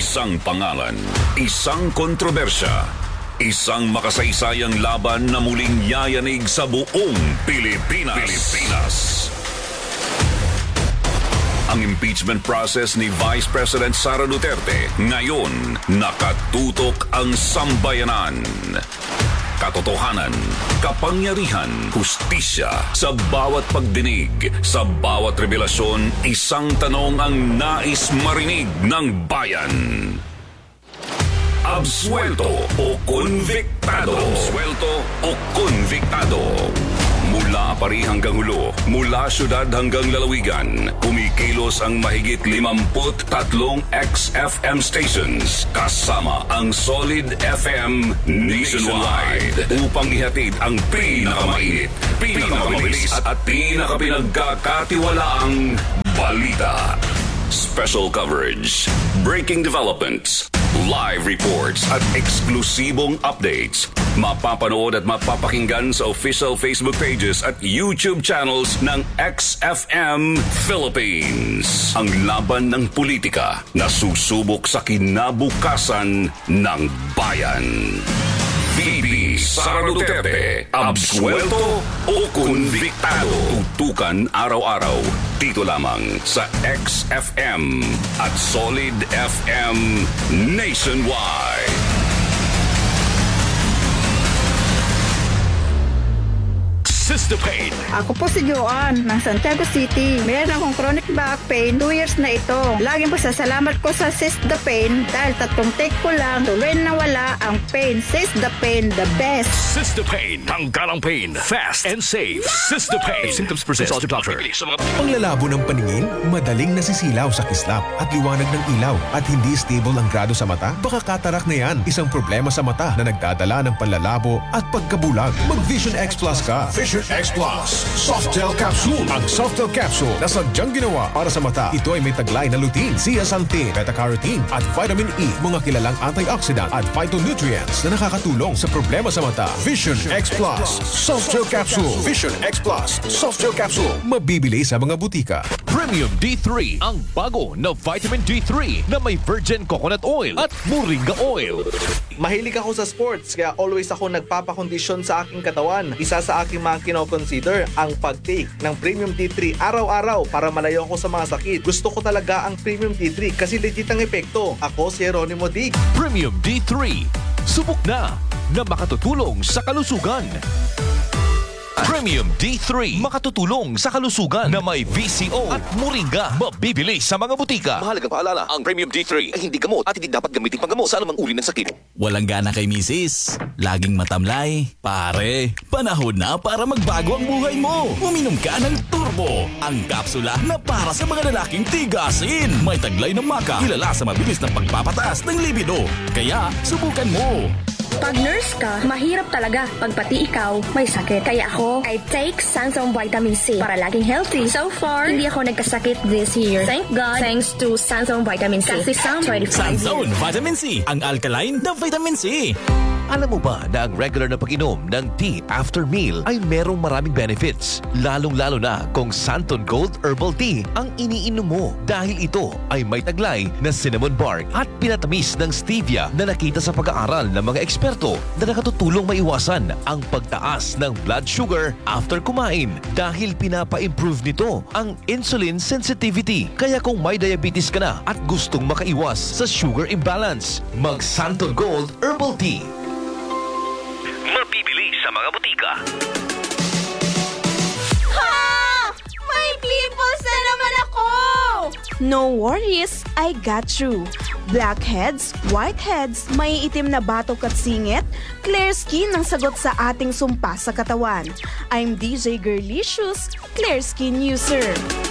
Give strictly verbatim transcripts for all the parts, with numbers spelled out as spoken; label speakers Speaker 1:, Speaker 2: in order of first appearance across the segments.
Speaker 1: Isang pangalan, isang kontrobersya, isang makasaysayang laban na muling yayanig sa buong Pilipinas. Pilipinas. Ang impeachment process ni Vice President Sara Duterte ngayon nakatutok ang sambayanan. Katotohanan, kapangyarihan, hustisya, sa bawat pagdinig, sa bawat revelasyon, isang tanong ang nais marinig ng bayan. Absuelto o konviktado? Absuelto o konviktado? Mula Apari hanggang Hulo, mula syudad hanggang lalawigan, kumikilos ang mahigit limamput tatlong X F M stations kasama ang Solid F M nationwide upang ihatid ang pinakamainit, pinakamabilis at, at pinakapinagkakatiwalaang balita. Special coverage, breaking developments, live reports at eksklusibong updates. Mapapanood at mapapakinggan sa official Facebook pages at YouTube channels ng X F M Philippines. Ang laban ng politika na susubok sa kinabukasan ng bayan. V P Sara Duterte, absuelto o konviktado? Tutukan araw-araw dito lamang sa X F M at Solid F M nationwide.
Speaker 2: Sister Pain.
Speaker 3: Ako po si Joan ng Santiago City. Meron akong chronic back pain two years na ito. Laging po sasalamat ko sa Sister Pain dahil tatlong take ko lang tuloy na wala ang pain. Sister Pain, the best.
Speaker 2: Sister Pain. Tanggal ang pain. Fast and safe. Sister Pain. If symptoms persist, consult your doctor.
Speaker 4: Panglalabo ng paningin, madaling nasisilaw sa kislap at liwanag ng ilaw at hindi stable ang grado sa mata? Baka katarak na yan. Isang problema sa mata na nagdadala ng panlalabo at pagkabulag. Mag-Vision X Plus ka. Vision X Plus Softel Capsule. Ang Softel Capsule na sadyang ginawa para sa mata. Ito ay may taglay na lutein, zeaxanthin, beta-carotene at vitamin E, mga kilalang antioxidant at phytonutrients na nakakatulong sa problema sa mata. Vision X Plus Softel Capsule. Vision X Plus Softel Capsule. Mabibili sa mga butika.
Speaker 2: Premium D three, ang bago na vitamin D three na may virgin coconut oil at moringa oil.
Speaker 5: Mahilig ako sa sports, kaya always ako nagpapakondisyon sa aking katawan. Isa sa aking mga kino-consider ang pag-take ng Premium D three araw-araw para malayo ako sa mga sakit. Gusto ko talaga ang Premium D three kasi legit ang epekto. Ako si Jeronimo Dig.
Speaker 2: Premium D three, subok na na makatutulong sa kalusugan. Premium D three, makatutulong sa kalusugan na may V C O at moringa. Mabibili sa mga butika.
Speaker 6: Mahalagang paalala, ang Premium D three ay hindi gamot at hindi dapat gamitin panggamot sa anumang uri ng sakit.
Speaker 7: Walang gana kay misis, laging matamlay. Pare, panahon na para magbago ang buhay mo. Uminom ka ng Turbo, ang kapsula na para sa mga lalaking tigasin. May taglay ng maka, kilala sa mabilis na pagpapataas ng libido. Kaya, subukan mo.
Speaker 8: Pag nurse ka, mahirap talaga pag pati ikaw may sakit. Kaya ako, I take Sansom Vitamin C para laging healthy. So far, hindi ako nagkasakit this year. Thank God, thanks to Sansom Vitamin C. Kasi Sam twenty-five
Speaker 7: Sansom Vitamin C, ang alkaline na vitamin C.
Speaker 2: Alam mo ba na ang regular na pag-inom ng tea after meal ay merong maraming benefits? Lalong-lalo na kung Santon Gold Herbal Tea ang iniinom mo dahil ito ay may taglay na cinnamon bark at pinatamis ng stevia na nakita sa pag-aaral ng mga eksperto na nakatutulong maiwasan ang pagtaas ng blood sugar after kumain dahil pinapa-improve nito ang insulin sensitivity. Kaya kung may diabetes ka na at gustong makaiwas sa sugar imbalance, mag Santon Gold Herbal Tea. Mabibili sa mga butika.
Speaker 9: Ha! May pimples na naman ako! No worries, I got you. Blackheads, whiteheads, may itim na batok at singit, clear skin ang sagot sa ating sumpa sa katawan. I'm D J Girlicious, Clear Skin User.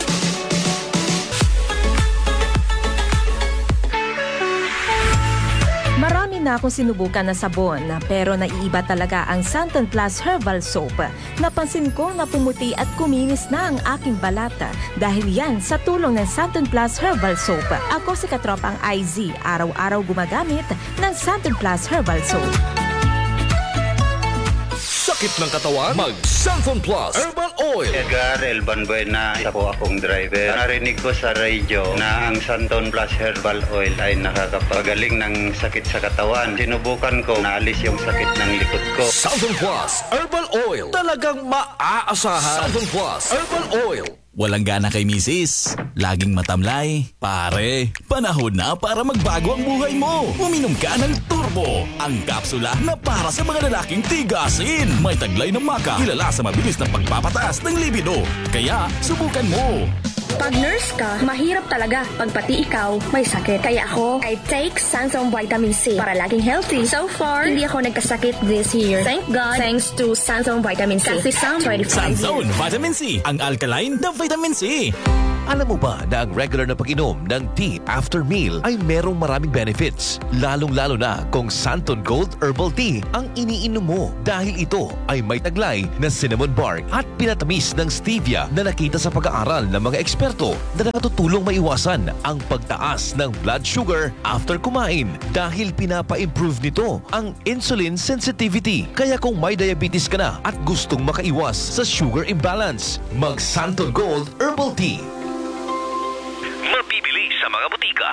Speaker 10: Marami na akong sinubukan na sabon, pero naiiba talaga ang Santon Plus Herbal Soap. Napansin ko na pumuti at kuminis na ang aking balata dahil yan sa tulong ng Santon Plus Herbal Soap. Ako si Katropang I Z, araw-araw gumagamit ng Santon Plus Herbal Soap.
Speaker 2: Sa Sakit ng katawan? Mag Santon Plus Herbal Oil.
Speaker 11: Edgar Elban Buena, isa po akong driver. Narinig ko sa radyo na ang Santon Plus Herbal Oil ay nakakapagaling ng sakit sa katawan. Sinubukan ko, naalis yung sakit ng likod ko.
Speaker 2: Santon Plus Herbal Oil. Talagang maaasahan. Santon Plus Herbal Oil.
Speaker 7: Walang gana kay misis, laging matamlay. Pare, panahon na para magbago ang buhay mo. Uminom ka ng Turbo, ang kapsula na para sa mga lalaking tigasin. May taglay ng maka, kilala sa mabilis na pagpapataas ng libido. Kaya, subukan mo.
Speaker 8: Pag nurse ka, mahirap talaga pag pati ikaw may sakit. Kaya ako, I take Sansom Vitamin C para laging healthy. So far, hindi ako nagkasakit this year. Thank God, thanks to Sansom Vitamin C. Kasi Sam twenty-five
Speaker 7: Sanson
Speaker 8: years.
Speaker 7: Vitamin C, ang alkaline na vitamin C.
Speaker 2: Alam mo ba na ang regular na pag-inom ng tea after meal ay merong maraming benefits? Lalong-lalo na kung Santon Gold Herbal Tea ang iniinom mo dahil ito ay may taglay na cinnamon bark at pinatamis ng stevia na nakita sa pag-aaral ng mga eksperto na nakatutulong maiwasan ang pagtaas ng blood sugar after kumain dahil pinapa-improve nito ang insulin sensitivity. Kaya kung may diabetes ka na at gustong makaiwas sa sugar imbalance, mag Santon Gold Herbal Tea.
Speaker 1: Mabibili sa mga butika.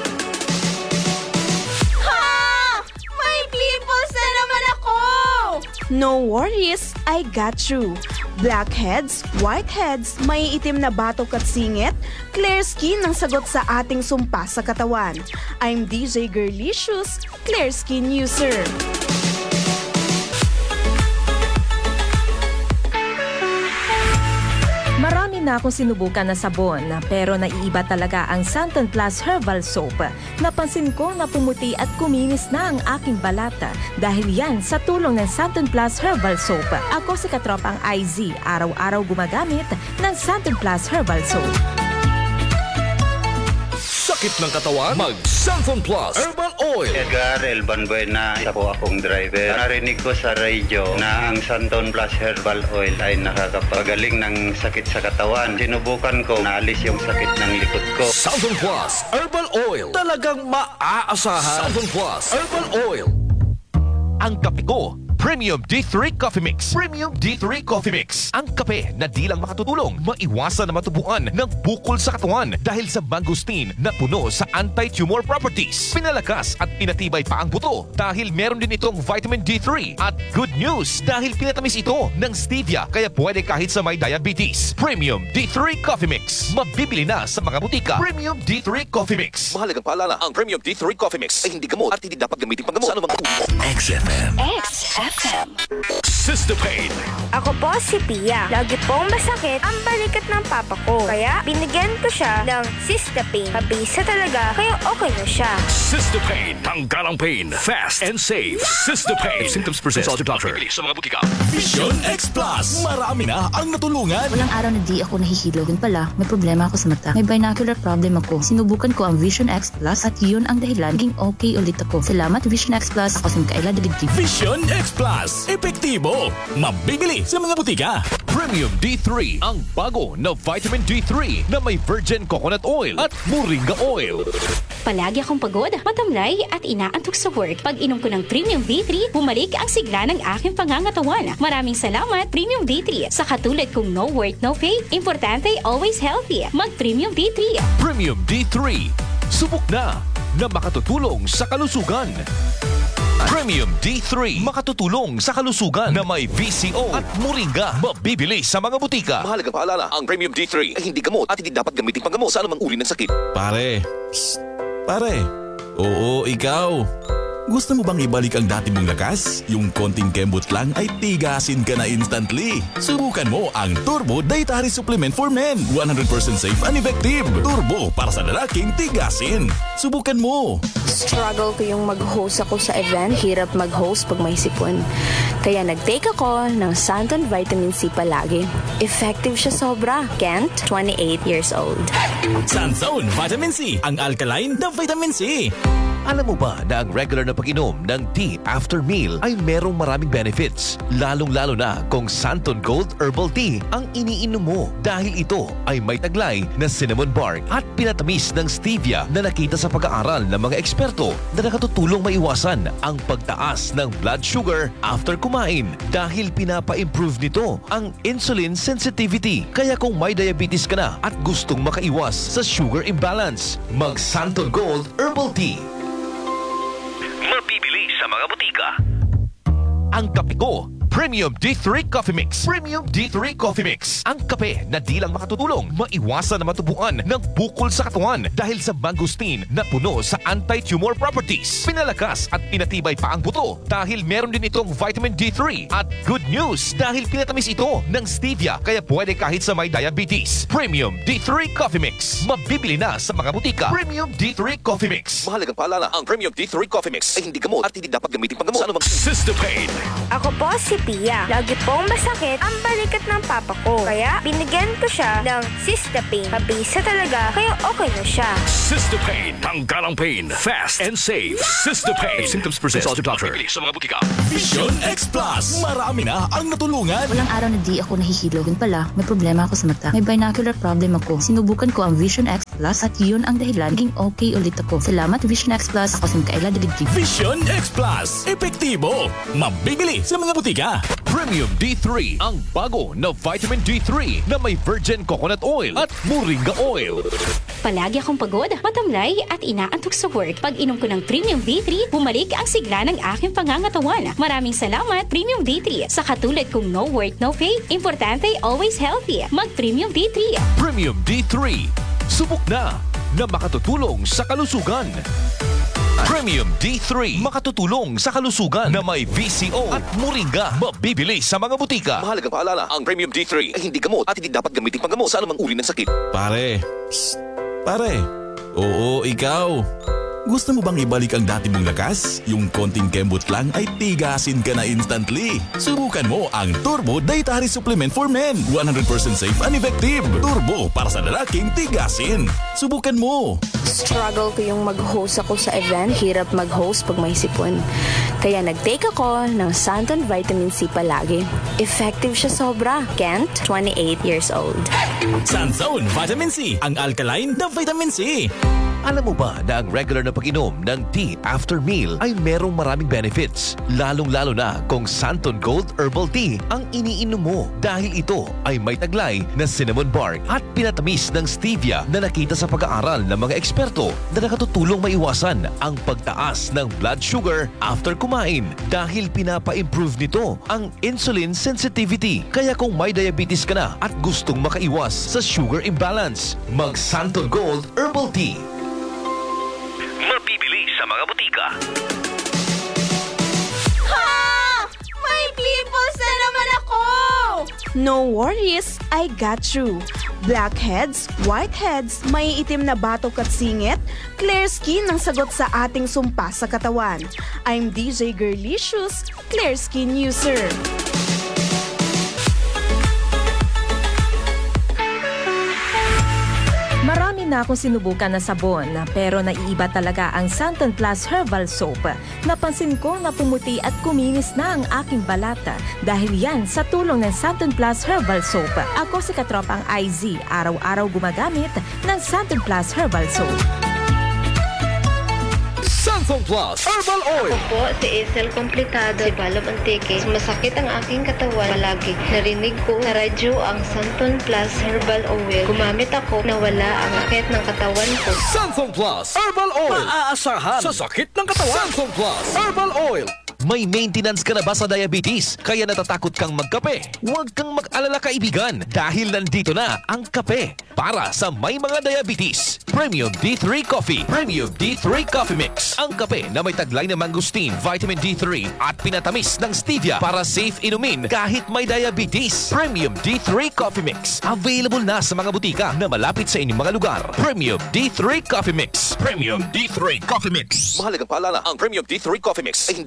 Speaker 9: Ha! May pimples na naman ako! No worries, I got you. Blackheads, whiteheads, may itim na batok at singit, clear skin ang sagot sa ating sumpa sa katawan. I'm D J Girlicious, Clear Skin User.
Speaker 10: Marami na akong sinubukan na sabon, pero naiiba talaga ang Santon Plus Herbal Soap. Napansin ko na pumuti at kuminis na ang aking balata dahil yan sa tulong ng Santon Plus Herbal Soap. Ako si Katropang I Z, araw-araw gumagamit ng Santon Plus Herbal Soap.
Speaker 2: Sakit ng katawan? Mag Santon Plus Herbal Oil.
Speaker 11: Edgar Elban Buena, isa po akong driver. Narinig ko sa radyo na ang Santon Plus Herbal Oil ay nakakapagaling ng sakit sa katawan. Sinubukan ko, naalis yung sakit ng likod ko.
Speaker 2: Santon Plus Herbal Oil. Talagang maaasahan. Santon Plus Herbal Oil. Ang kape ko, Premium D three Coffee Mix. Premium D three Coffee Mix. Ang kape na di lang makatutulong maiwasan na matubuan ng bukol sa katawan dahil sa mangosteen na puno sa anti-tumor properties. Pinalakas at pinatibay pa ang buto dahil meron din itong vitamin D three. At good news dahil pinatamis ito ng stevia kaya pwede kahit sa may diabetes. Premium D three Coffee Mix. Mabibili na sa mga butika. Premium D three Coffee Mix.
Speaker 6: Mahalagang paalala, ang Premium D three Coffee Mix ay hindi gamot at hindi dapat gamitin panggamot sa anumang
Speaker 2: X F M.
Speaker 8: X F M.
Speaker 2: Sister Pain.
Speaker 12: Ako po si Pia. Lagi pong masakit ang balikat ng papa ko. Kaya binigyan ko siya ng Sistapain. Mabisa talaga, kaya okay na siya.
Speaker 2: Sister Pain. Tanggal ang pain. Fast and safe. Sister Pain. If symptoms persist, consult your doctor. Sa mga butika.
Speaker 7: Vision X Plus, marami na ang natulungan.
Speaker 13: Walang araw na di ako nahihilo. Yun pala, may problema ako sa mata. May binocular problem ako. Sinubukan ko ang Vision X Plus at yun ang dahilan naging okay ulit ako. Salamat Vision X Plus. Ako si Mikaela Daligtig.
Speaker 7: Vision X Plus. Epektibo. Mabibili sa mga butika.
Speaker 2: Premium D three. Ang bago na vitamin D three na may virgin coconut oil at moringa oil.
Speaker 14: Palagi akong pagod, matamlay at inaantok sa work. Pag inom ko ng Premium D three, bumalik ang sigla ng aking pangangatawan. Maraming salamat Premium D three. Sa katulad kong no work, no pay, importante always healthy. Mag Premium D three.
Speaker 2: Premium D three. Subok na na makatutulong sa kalusugan. Premium D three. Makatutulong sa kalusugan na may V C O at moringa. Mabibili sa mga butika.
Speaker 6: Mahalagang paalala, ang Premium D three ay hindi gamot at hindi dapat gamitin panggamot sa anumang uri ng sakit.
Speaker 7: Pare, psst, pare. Oo, ikaw. Gusto mo bang ibalik ang dati mong lakas? Yung konting kembot lang ay tigasin ka na instantly. Subukan mo ang Turbo Dietary Supplement for Men. one hundred percent safe and effective. Turbo para sa lalaking tigasin. Subukan mo.
Speaker 12: Struggle ko yung mag-host ako sa event. Hirap mag-host pag may sipon. Kaya nag-take ako ng Santon Vitamin C palagi. Effective siya sobra. Kent, twenty-eight years old.
Speaker 7: Santon Vitamin C, ang alkaline na vitamin C.
Speaker 2: Alam mo ba na ang regular na pag-inom ng tea after meal ay merong maraming benefits? Lalong-lalo na kung Santon Gold Herbal Tea ang iniinom mo dahil ito ay may taglay na cinnamon bark at pinatamis ng stevia na nakita sa pag-aaral ng mga eksperto na nakatutulong maiwasan ang pagtaas ng blood sugar after kumain dahil pinapa-improve nito ang insulin sensitivity. Kaya kung may diabetes ka na at gustong makaiwas sa sugar imbalance, mag Santon Gold Herbal Tea.
Speaker 1: Mabibili sa mga butika.
Speaker 2: Ang kape ko, Premium D three Coffee Mix. Premium D three Coffee Mix. Ang kape na di lang makatutulong, maiwasan na matubuan ng bukol sa katawan dahil sa mangosteen na puno sa anti-tumor properties. Pinalakas at pinatibay pa ang buto dahil meron din itong vitamin D three. At good news dahil pinatamis ito ng stevia kaya pwede kahit sa may diabetes. Premium D three Coffee Mix. Mabibili na sa mga butika. Premium D three Coffee Mix.
Speaker 6: Mahalagang paalala, ang Premium D three Coffee Mix ay hindi gamot at hindi dapat gamitin panggamot sa anumang
Speaker 1: Sistopain.
Speaker 15: Ako po si Pia. Lagi pong masakit ang balikat ng papa ko. Kaya binigyan ko siya ng Sistopain. Mabisa talaga, kaya okay na siya.
Speaker 1: Sistopain. Tanggal ang pain. Fast and safe. Sistopain. If symptoms persist, consult your doctor. Mabibili sa mga butika.
Speaker 7: Vision X Plus. Marami na ang natulungan.
Speaker 13: Walang araw na di ako nahihilo. Yun pala, may problema ako sa mata. May binocular problem ako. Sinubukan ko ang Vision X Plus at yun ang dahilan naging okay ulit ako. Salamat Vision X Plus. Ako si Mikaela Diligtig.
Speaker 7: Vision X Plus. Epektibo. Mabibili sa mga butika.
Speaker 2: Premium D three, ang bago na vitamin D three na may virgin coconut oil at moringa oil.
Speaker 14: Palagi akong pagod, matamlay at inaantok sa work. Pag inom ko ng Premium D three, bumalik ang sigla ng aking pangangatawan. Maraming salamat Premium D three. Sa katulad kong no work, no pay, importante always healthy. Mag Premium D three.
Speaker 2: Premium D three. Subok na na makatutulong sa kalusugan. Premium D three, makatutulong sa kalusugan na may V C O at moringa. Mabibili sa mga butika.
Speaker 6: Mahalagang paalala, ang Premium D three ay hindi gamot at hindi dapat gamitin panggamot sa anumang uri ng sakit.
Speaker 7: Pare. Psst. Pare. Oo, ikaw. Gusto mo bang ibalik ang dati mong lakas? Yung konting kembot lang ay tigasin ka na instantly. Subukan mo ang Turbo Dietary Supplement for Men. one hundred percent safe and effective. Turbo para sa lalaking tigasin. Subukan mo.
Speaker 12: Struggle ko yung mag-host ako sa event. Hirap mag-host pag may sipon. Kaya nag-take ako ng Santon Vitamin C palagi. Effective siya sobra. Kent, twenty-eight years old.
Speaker 7: Santon Vitamin C, ang alkaline na vitamin C.
Speaker 2: Alam mo ba na ang regular na pag-inom ng tea after meal ay merong maraming benefits? Lalong-lalo na kung Santon Gold Herbal Tea ang iniinom mo dahil ito ay may taglay na cinnamon bark at pinatamis ng stevia na nakita sa pag-aaral ng mga eksperto na nakatutulong maiwasan ang pagtaas ng blood sugar after kumain dahil pinapa-improve nito ang insulin sensitivity. Kaya kung may diabetes ka na at gustong makaiwas sa sugar imbalance, mag Santon Gold Herbal Tea.
Speaker 1: Mabibili sa mga butika.
Speaker 9: Ha! May pimples na naman ako! No worries, I got you. Blackheads, whiteheads, may itim na batok at singit, clear skin ang sagot sa ating sumpa sa katawan. I'm D J Girlicious, clear skin user.
Speaker 10: Marami na akong sinubukan na sabon pero naiiba talaga ang Santon Plus Herbal Soap. Napansin ko na pumuti at kuminis na ang aking balata dahil yan sa tulong ng Santon Plus Herbal Soap. Ako si katropang I Z, araw-araw gumagamit ng Santon Plus Herbal Soap.
Speaker 2: Santon Plus Herbal Oil.
Speaker 16: Ako po si Isel Complicado, si Balab Antique. Masakit ang aking katawan palagi. Narinig ko sa radyo ang Santon Plus Herbal Oil. Gumamit ako, nawala ang sakit ng katawan ko.
Speaker 2: Santon Plus Herbal Oil.
Speaker 1: Maaasahan
Speaker 2: sa sakit ng katawan. Santon Plus Herbal Oil. May maintenance ka na ba sa diabetes? Kaya natatakot kang magkape? Huwag kang mag-alala kaibigan dahil nandito na ang kape para sa may mga diabetes. Premium D three Coffee. Premium D three Coffee Mix. Ang kape na may taglay na mangosteen, vitamin D three at pinatamis ng stevia para safe inumin kahit may diabetes. Premium D three Coffee Mix. Available na sa mga butika na malapit sa inyong mga lugar. Premium D three Coffee Mix. Premium D three Coffee Mix.
Speaker 6: Mahalagang paalala, ang Premium D three Coffee Mix ay hindi gamot at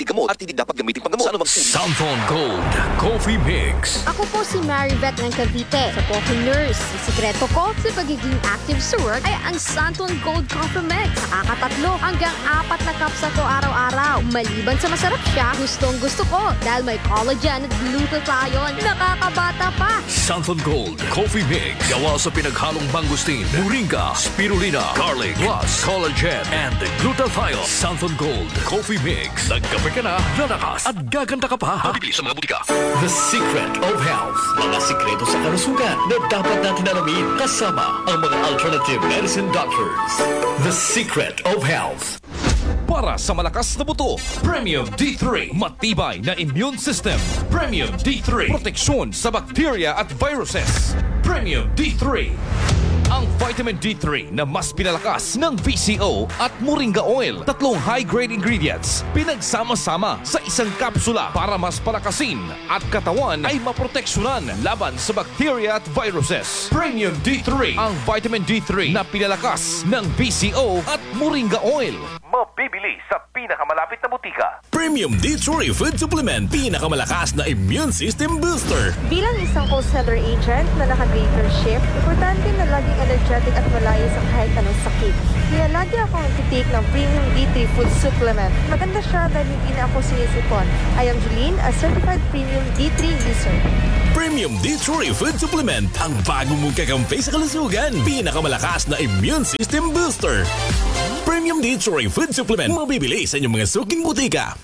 Speaker 6: hindi dapat gamitin panggamot sa anumang uri.
Speaker 2: Santon Gold Coffee Mix.
Speaker 17: Ako po si Mary Beth ng Cavite, sa Poco Nurse. Ang sikreto ko sa pagiging active sa work ay ang Santon Gold Coffee Mix. Nakakatatlo hanggang apat na cups ako araw-araw. Maliban sa masarap siya, gustong gusto ko dahil may collagen at glutathione. Nakakabata pa.
Speaker 2: Santon Gold Coffee Mix. Gawa sa pinaghalong mangustin, moringa, spirulina, garlic, plus collagen and glutathione. Santon Gold Coffee Mix. Nagkape ka na, lalakas at gaganda ka pa. Mabibili sa mga butika. The Secret of Health. Mga sikreto sa kalusugan na dapat natin alamin kasama ang mga alternative medicine doctors. The Secret of Health. Para sa malakas na buto, Premium D three. Matibay na immune system. Premium D three. Proteksyon sa bacteria at viruses. Premium D three. Ang vitamin D three na mas pinalakas ng V C O at moringa oil. Tatlong high-grade ingredients pinagsama-sama sa isang kapsula para mas palakasin at katawan ay maproteksyonan laban sa bacteria at viruses. Premium D three. Ang vitamin D three na pinalakas ng V C O at moringa oil. Mabibili sa pinakamalapit na butika.
Speaker 7: Premium D three Food Supplement. Pinakamalakas na immune system booster.
Speaker 18: Bilang isang wholesaler agent na naka-greater shift, importante na laging energetic at malayo sa kahit anong sakit. Kaya lagi akong nagtitake ng Premium D three Food Supplement. Maganda siya dahil hindi na ako sinisipon. I am Julene, a certified Premium D three user.
Speaker 7: Premium D three Food Supplement. Ang bagong mong kakampi sa kalusugan. Pinakamalakas na immune system booster. Premium D three Food Supplement. Mabibili sa inyong mga suking butika.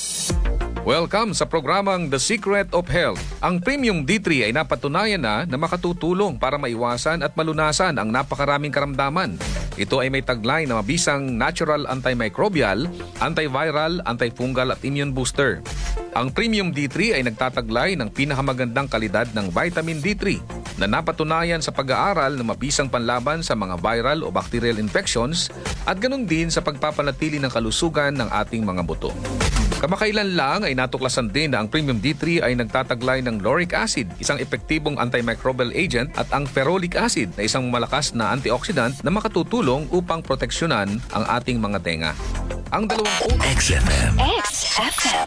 Speaker 19: Welcome sa programang The Secret of Health. Ang Premium D three ay napatunayan na na makatutulong para maiwasan at malunasan ang napakaraming karamdaman. Ito ay may taglay na mabisang natural antimicrobial, antiviral, antifungal at immune booster. Ang Premium D three ay nagtataglay ng pinakamagandang kalidad ng vitamin D three na napatunayan sa pag-aaral na mabisang panlaban sa mga viral o bacterial infections at ganun din sa pagpapanatili ng kalusugan ng ating mga buto. Kamakailan lang ay natuklasan din na ang Premium D three ay nagtataglay ng lauric acid, isang epektibong antimicrobial agent, at ang ferolic acid na isang malakas na antioxidant na makatutulong upang proteksyonan ang ating mga tenga. Ang dalawang
Speaker 2: X F M.
Speaker 14: X F M.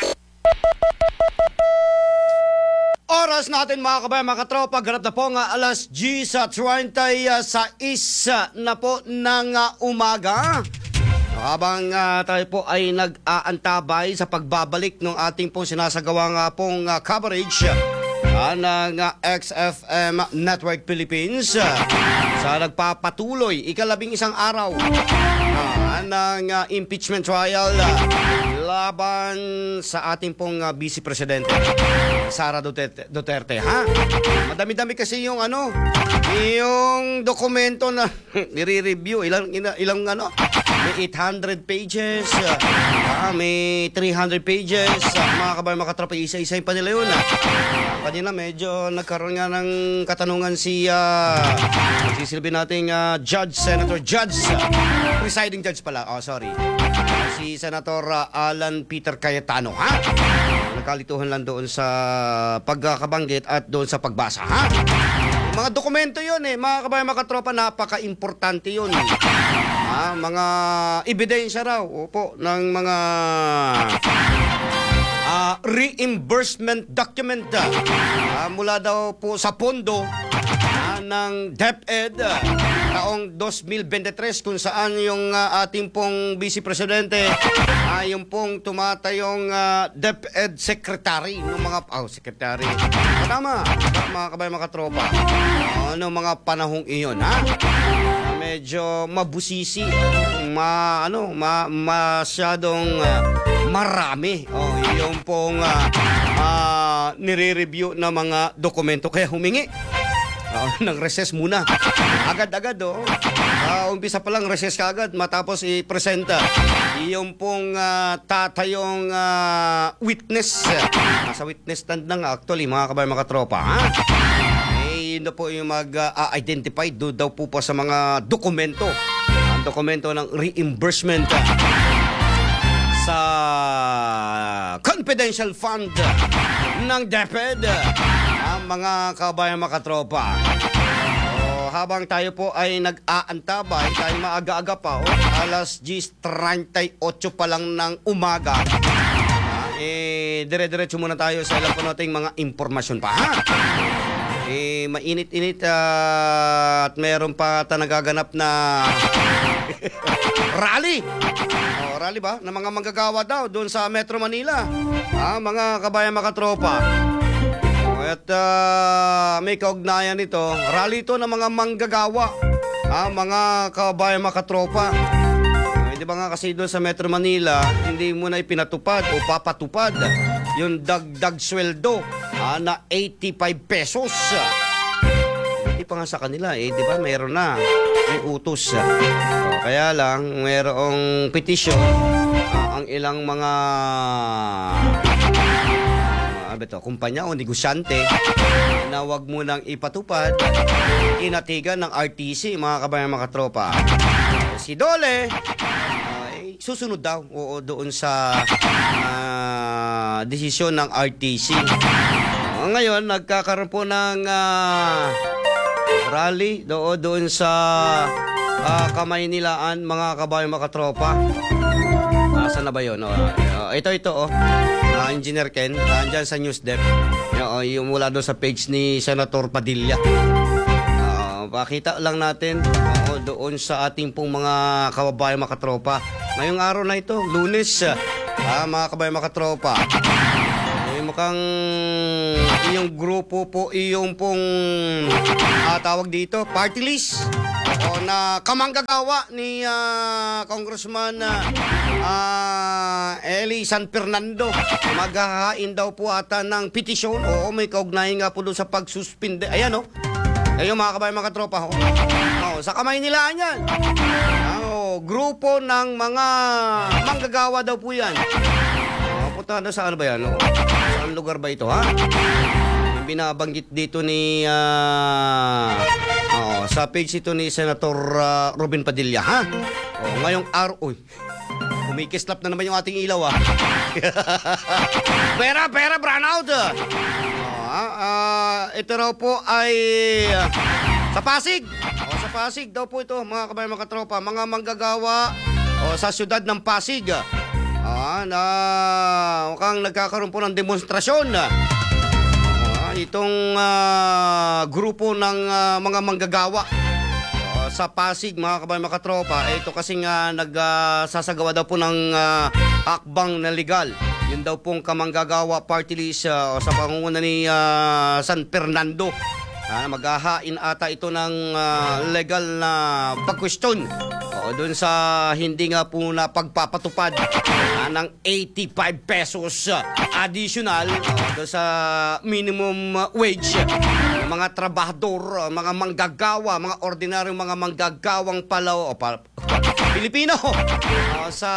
Speaker 20: Oras natin mga kabayan, mga katropa, ganap na po nga alas G sa thirty-six na po ng uh, umaga. Habang uh, tayo po ay nag-aantabay sa pagbabalik ng ating pong sinasagawang uh, pong uh, coverage uh, ng uh, X F M Network Philippines uh, sa nagpapatuloy ikalabing isang araw uh, ng uh, impeachment trial uh, laban sa ating pong uh, Vice Presidente Sara Duterte, Duterte ha? Madami-dami kasi yung ano, yung dokumento na nire-review, ilang ilang, ilang ano, may eight hundred pages, uh, may three hundred pages, uh, mga kabayan, mga katropa, isa-isayin pa nila yun. Uh. Kanina medyo nagkaroon nga ng katanungan si uh, sisilbi nating uh, Judge, Senator Judge, uh, presiding judge pala, oh sorry, uh, si Senator uh, Alan Peter Cayetano, ha? Nagkalituhan lang doon sa pagkakabanggit at doon sa pagbasa, ha? Mga dokumento yun eh, mga kabayan, mga katropa, napaka-importante yun. Ah, mga ebidensya raw, opo, ng mga uh, reimbursement document uh, mula daw po sa pondo uh, ng DepEd uh, taong twenty twenty-three kung saan yung uh, ating pong Vice Presidente uh, yung pong tumatayong uh, DepEd Secretary ng mga oh, Secretary. Tama, mga kabayan, mga tropa. Uh, ano mga panahong iyon, ha? Medyo mabusisi, ma ano, ma, masyadong uh, marami. Oh, yung pong uh, uh, nire-review na mga dokumento, kaya humingi uh, ng recess muna. Agad-agad oh. Uh, umpisa pa lang recess kaagad matapos i-presenta yung pong uh, tatayong uh, witness. Nasa uh, witness stand na nga actually, mga kabayan, mga tropa, ha? Yun na po yung mag-identify uh, do daw po po sa mga dokumento. Ang dokumento ng reimbursement uh, sa confidential fund uh, ng DepEd. Uh, mga kabayan, mga katropa. So, habang tayo po ay nag-aantabay, tayo maaga-aga pa, oh, alas G thirty-eight pa lang ng umaga. Uh, eh, dire-diretso muna tayo sa ilang po nating mga impormasyon pa, ha? Eh, mainit-init uh, at meron pa ta nagaganap na rally. Oh, rally ba? Na mga manggagawa daw doon sa Metro Manila. Ah, mga kabayan makatropa. Oh, at uh, may kaugnayan ito. Rally ito ng mga manggagawa. Ah, mga kabayan makatropa. Di ba nga kasi doon sa Metro Manila, hindi mo na ipinatupad o papatupad yung dagdag sweldo ah, na eighty-five pesos. Hindi pa nga sa kanila eh, di ba? Meron na. May utos. So, kaya lang, mayroong petition ah, ang ilang mga uh, ito, kumpanya o negosyante na wag mo nang ipatupad inatigan ng R T C, mga kabayan mga tropa. Si Dole susunod daw oo, doon sa uh, desisyon ng R T C. Uh, ngayon, nagkakaroon po ng uh, rally do, doon sa uh, Kamaynilaan, mga kabayan makatropa. Uh, saan na ba yun? Uh, uh, ito, ito, oh. Uh, Engineer Ken, uh, andyan sa News Desk. Uh, yung mula doon sa page ni Senator Padilla. Uh, pakita lang natin uh, doon sa ating pong mga kababayan makatropa. Ngayong araw na ito, Lunes, ah, mga kabayan makatropa. Eh, mukhang iyong grupo po, iyong pong ah, tawag dito, party list o na kamanggagawa ni ah, Congressman ah, Eli San Fernando. Maghahain daw po ata ng petisyon. Oo, may kaugnayan nga po doon sa pagsuspinde. Ayan o. Oh. Ayun mga kabayan makatropa. Oh. Oh, sa Kamaynilaan yan. Grupo ng mga manggagawa daw po yan. Uh, punta na sa ano ba yan? No? Saan lugar ba ito, ha? Yung binabanggit dito ni uh, oh, sa page ito ni Senator uh, Robin Padilla, ha? Oh, ngayong araw, uy, kumikislap na naman yung ating ilaw, ha? pera, pera, brownout! Uh, uh, ito raw po ay uh, sa Pasig. O, sa Pasig daw po ito, mga kabayan mga katropa, mga manggagawa o, sa siyudad ng Pasig. Ah, na mukhang nagkakaroon po ng demonstrasyon. Ah, itong uh, grupo ng uh, mga manggagawa o, sa Pasig, mga kabayan mga katropa. Ito kasi nga nagsasagawa uh, daw po ng uh, akbang na legal. Yun daw pong kamanggagawa party list uh, sa pangunguna ni uh, San Fernando. Ah, maghahain ata ito ng uh, legal na pagkwestiyon o doon sa hindi nga po na pagpapatupad ah, ng eighty-five pesos uh, additional uh, doon sa minimum uh, wage ng mga trabahador, uh, mga manggagawa, mga ordinaryong mga manggagawang palaw o pa, Pilipino uh, sa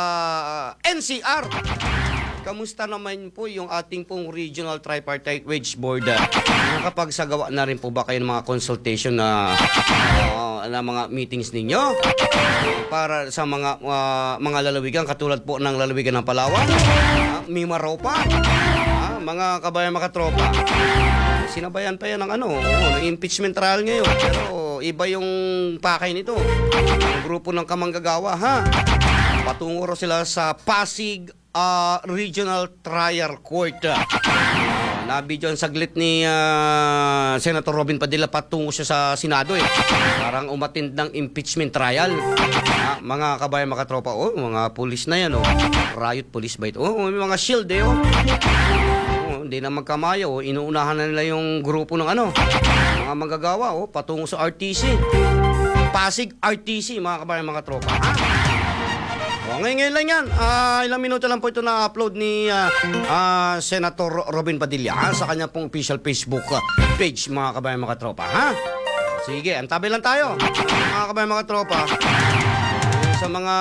Speaker 20: N C R. Kamusta naman po yung ating pong Regional Tripartite Wage Board? Nakapagsagawa na rin po ba kayo ng mga consultation na, uh, na mga meetings ninyo? Para sa mga uh, mga lalawigan, katulad po ng lalawigan ng Palawan, uh, Mimaropa, uh, mga kabayan makatropa. Sinabayan pa yan ng ano, oh, ng impeachment trial ngayon. Pero iba yung pakay nito. Ang grupo ng kamanggagawa, ha? Patungo sila sa Pasig Uh, Regional Trial Court. Uh, Nabidyo ang saglit ni uh, Senator Robin Padilla, patungo siya sa Senado eh. Parang umatind ng impeachment trial. Uh, mga kabayan makatropa, oh, mga pulis na yan, oh. Riot police ba ito? Oh, may mga shield eh, oh. Oh, hindi na magkamayo, oh. Inuunahan na nila yung grupo ng ano, mga manggagawa, oh, patungo sa R T C. Pasig R T C, mga kabayan makatropa. Ha? O, ngayon, ngayon lang yan. Uh, ilang minuto lang po ito na-upload ni uh, uh, Senator Robin Padilla ha? Sa kanya pong official Facebook uh, page, mga kabayan mga tropa. Ha? Sige, antabi lang tayo. Mga kabayan mga tropa. Sa mga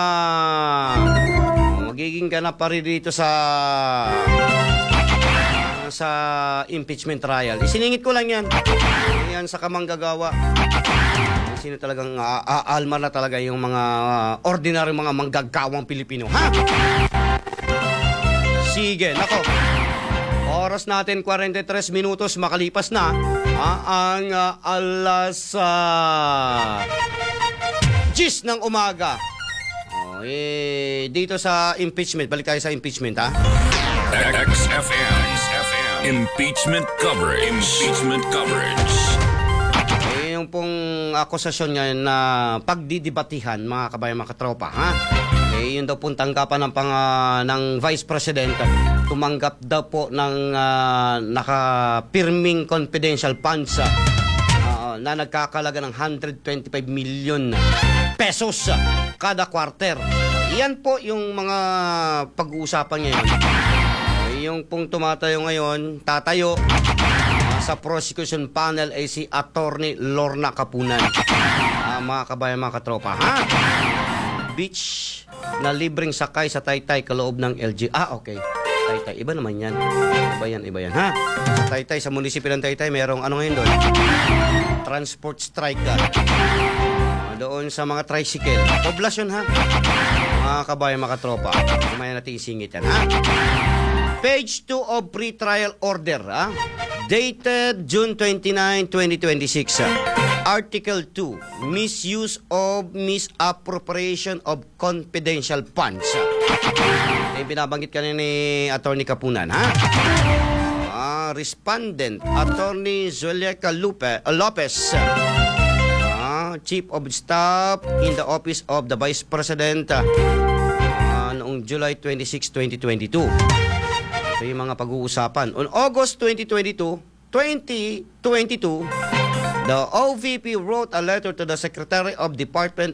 Speaker 20: magiging ganap pa rin dito sa uh, sa impeachment trial. Isiningit ko lang yan. Yan sa kamanggagawa. Sino talagang uh, uh, alma na talaga yung mga uh, ordinary mga manggagawang Pilipino, ha? Sige, nako. Oras natin forty-three minutos makalipas na uh, ang uh, alas uh, ten ng umaga. Oh, Eh, dito sa impeachment, balik tayo sa impeachment ha.
Speaker 1: X F M. Impeachment coverage. Impeachment coverage.
Speaker 20: Eh, yung pong akusasyon niya na pagdidibatihan, mga kabayan, mga katropa, ha? Eh, yun daw pong tanggapan ng, pang, uh, ng Vice President, tumanggap daw po ng uh, nakapirming confidential funds uh, na nagkakalaga ng one hundred twenty-five million pesos kada quarter. Yan po yung mga pag-uusapan ngayon. Yung pong tumatayo ngayon, tatayo uh, sa prosecution panel ay si Attorney Lorna Kapunan. Uh, mga kabayan, mga katropa, ha? Beach na libreng sakay sa Taytay kaloob ng L G. Ah, okay. Taytay, iba naman yan. Iba yan, iba yan, ha? Sa Taytay, sa munisipyo ng Taytay, merong ano ngayon doon? Transport strike, ha? Uh, doon sa mga tricycle. Poblasyon, ha? Mga kabayan, mga katropa. Kumaya natin isingit yan, ha? Page two of pre-trial order, ah, dated June twenty-ninth, twenty twenty-six. Article two, misuse of misappropriation of confidential funds. Eh, binabanggit kanina ni Attorney Kapunan, ha? Ah, respondent, Attorney Zuleika Lupe, uh, Lopez, ah, Chief of Staff in the Office of the Vice President, uh, noong July twenty-sixth, twenty twenty-two. Ito yung mga pag-uusapan. On August twenty twenty-two, twenty twenty-two, the O V P wrote a letter to the Secretary of Department